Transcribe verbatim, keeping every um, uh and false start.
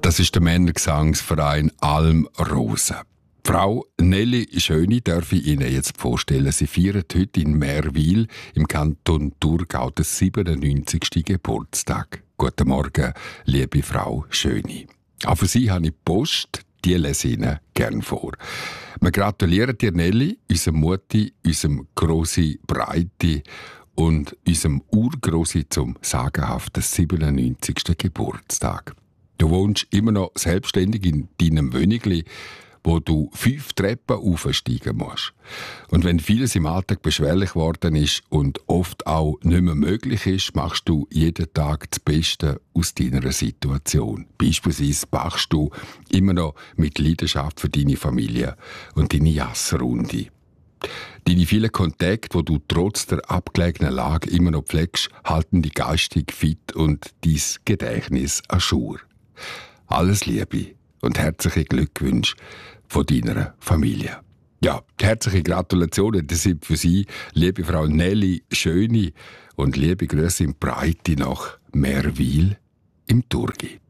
Das ist der Männergesangsverein Alm Rosen. Frau Nelly Schöni darf ich Ihnen jetzt vorstellen. Sie feiert heute in Merwil im Kanton Thurgau den siebenundneunzigsten Geburtstag. Guten Morgen, liebe Frau Schöni. Auch für Sie habe ich Post, die lese ich Ihnen gerne vor. Wir gratulieren dir, Nelly, unserem Mutti, unserem Grossi Breite und unserem Urgrossi zum sagenhaften siebenundneunzigsten Geburtstag. Du wohnst immer noch selbstständig in deinem Wönigli, wo du fünf Treppen aufsteigen musst. Und wenn vieles im Alltag beschwerlich geworden ist und oft auch nicht mehr möglich ist, machst du jeden Tag das Beste aus deiner Situation. Beispielsweise bachst du immer noch mit Leidenschaft für deine Familie und deine Jassrunde. Deine vielen Kontakte, die du trotz der abgelegenen Lage immer noch pflegst, halten dich geistig fit und dein Gedächtnis ajour. Alles Liebe und herzliche Glückwünsche von deiner Familie. Ja, herzliche Gratulationen deshalb für Sie, liebe Frau Nelly Schöni, und liebe Grüße in Breite nach Merwil im Thurgau.